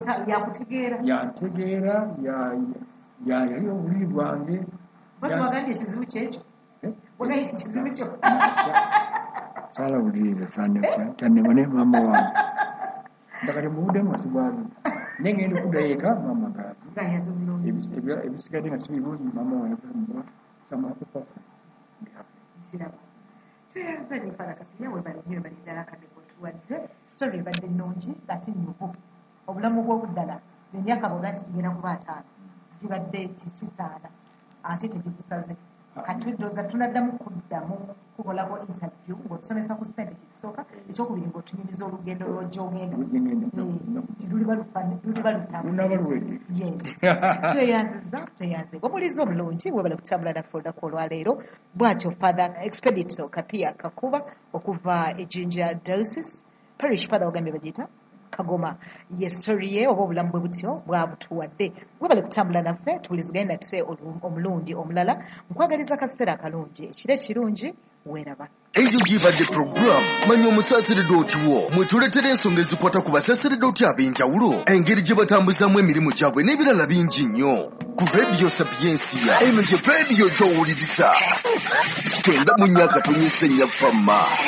yakutegeera yantegeera yali obuliri bwange wagambye ekizibu kyekyo wagambye ekizibu kyo saalawuliriza kyannema ne maama wange ndakati mubuddemu asibwazi naye ngenda okuddayo eka maama gaazi ebisigadde nga sibirungi maama wange samakupasa tweyanzanye falakatiya webalinyo balindala kadekotuwadde sitori ebadde nnungi ate nnyuvu obulamu bw'obuddala emyaka bona nti tugenda kuba 5 gibadde kisaana ate tegikusaze katuddoza tunaddamu kuddamu kukolako interview ng'otusomesa ku ssente kikisooka ekyokubiri ng'otunyumiza olugendo lw'ojogenda luliba tweyanziza omuliza omulungi webale kutambula naffe olunaku olwaleero bw'atyo father expedito kapia kakuba okuva ejinja diocese parish father ogambye bagiyita Kagoma yestori ye oba obulamu bwe butyo bwabutuwadde webale kutambula naffe tuwuliziganye nate omulundi omulala nkwagaliza akaseera akalungi ekiro ekirungi weeraba eyo gibadde program manya omusaasiridde otiwo mwetuleetera ensonga ezikwata ku basaasiridde ab'enjawulo engeri gye batambuzamu emirimu gyabwe n'ebirala bingi nnyo ku rediyo sapiensia eno gye rediyo gy'owuliriza 94.7 FM